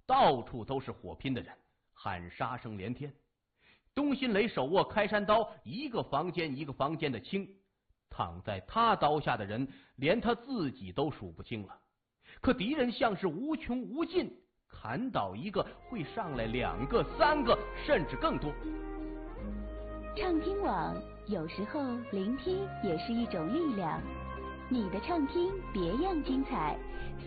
到处都是火拼的人，喊杀声连天。东辛雷手握开山刀，一个房间一个房间的清，躺在他刀下的人连他自己都数不清了。可敌人像是无穷无尽，砍倒一个会上来2个、3个，甚至更多。 畅听网，有时候聆听也是一种力量。你的畅听别样精彩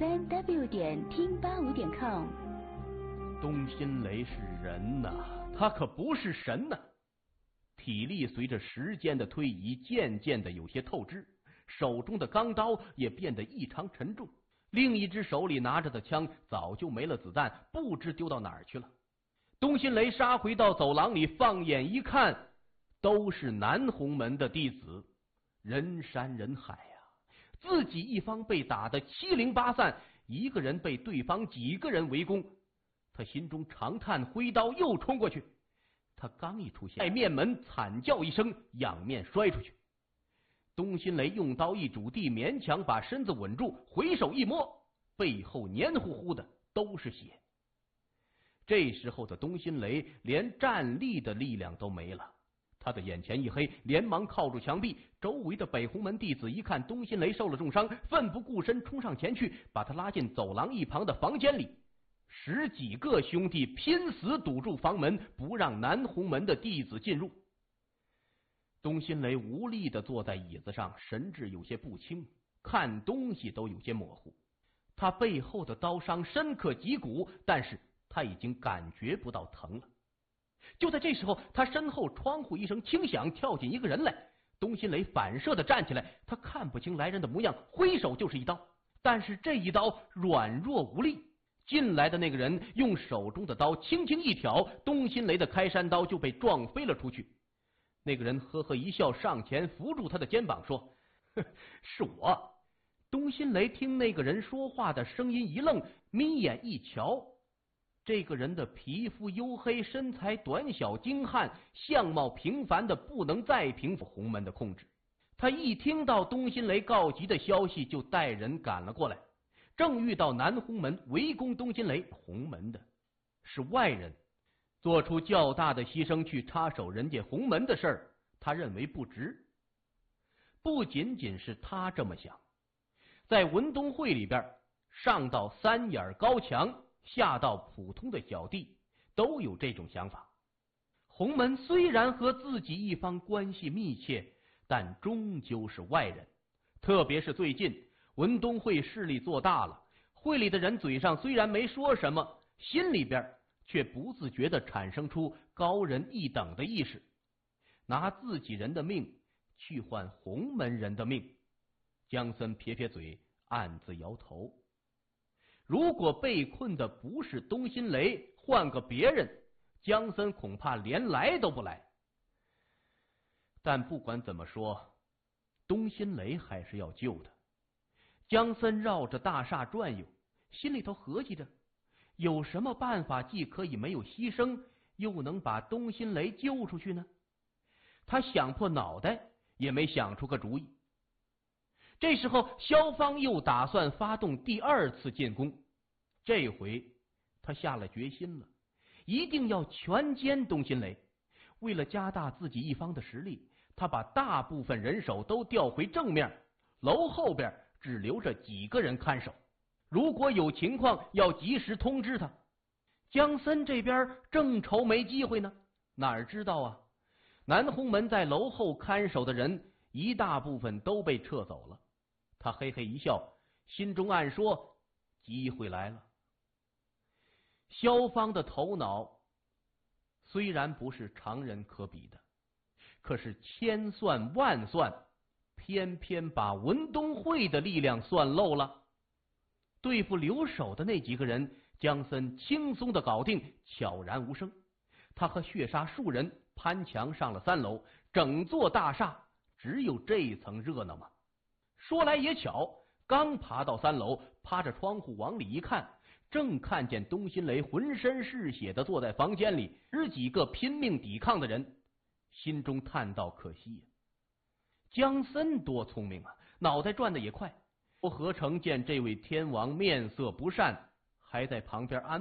，3w.听85.com。 东辛雷是人呐，他可不是神呐。体力随着时间的推移渐渐的有些透支，手中的钢刀也变得异常沉重，另一只手里拿着的枪早就没了子弹，不知丢到哪儿去了。东辛雷杀回到走廊里，放眼一看，都是南洪门的弟子，人山人海啊！自己一方被打得七零八散，一个人被对方几个人围攻，他心中长叹，挥刀又冲过去。他刚一出现，在面门惨叫一声，仰面摔出去。东辛雷用刀一拄地，勉强把身子稳住，回手一摸，背后黏糊糊的都是血。这时候的东辛雷连站立的力量都没了，他的眼前一黑，连忙靠住墙壁。周围的北洪门弟子一看东辛雷受了重伤，奋不顾身冲上前去，把他拉进走廊一旁的房间里。10几个兄弟拼死堵住房门，不让南洪门的弟子进入。东辛雷无力地坐在椅子上，神志有些不清，看东西都有些模糊。他背后的刀伤深刻脊骨，但是他已经感觉不到疼了。就在这时候，他身后窗户一声轻响，跳进一个人来。东辛雷反射地站起来，他看不清来人的模样，挥手就是一刀。但是这一刀软弱无力，进来的那个人用手中的刀轻轻一挑，东辛雷的开山刀就被撞飞了出去。那个人呵呵一笑，上前扶住他的肩膀说：“是我。”东辛雷听那个人说话的声音一愣，眯眼一瞧，这个人的皮肤黝黑，身材短小精悍，相貌平凡的不能再平复洪门的控制。他一听到东辛雷告急的消息，就带人赶了过来。正遇到南洪门围攻东辛雷，洪门的是外人，做出较大的牺牲去插手人家洪门的事儿，他认为不值。不仅仅是他这么想，在文东会里边，上到3眼高墙，下到普通的小弟，都有这种想法。洪门虽然和自己一方关系密切，但终究是外人。特别是最近文东会势力做大了，会里的人嘴上虽然没说什么，心里边却不自觉地产生出高人一等的意识，拿自己人的命去换洪门人的命。江森撇撇嘴，暗自摇头。如果被困的不是东辛雷，换个别人，江森恐怕连来都不来。但不管怎么说，东辛雷还是要救的。江森绕着大厦转悠，心里头合计着，有什么办法既可以没有牺牲，又能把东辛雷救出去呢？他想破脑袋也没想出个主意。这时候萧芳又打算发动第2次进攻，这回他下了决心了，一定要全歼东辛雷。为了加大自己一方的实力，他把大部分人手都调回正面，楼后边只留着几个人看守，如果有情况要及时通知他。江森这边正愁没机会呢，哪知道啊，南洪门在楼后看守的人一大部分都被撤走了。他嘿嘿一笑，心中暗说，机会来了。萧芳的头脑虽然不是常人可比的，可是千算万算，偏偏把文东会的力量算漏了。对付留守的那几个人，江森轻松的搞定，悄然无声。他和血杀数人攀墙上了3楼，整座大厦只有这一层热闹吗？说来也巧，刚爬到3楼，趴着窗户往里一看，正看见东辛雷浑身是血的坐在房间里，10几个拼命抵抗的人，心中叹道可惜呀。江森多聪明啊，脑袋转得也快。何成见这位天王面色不善，还在旁边安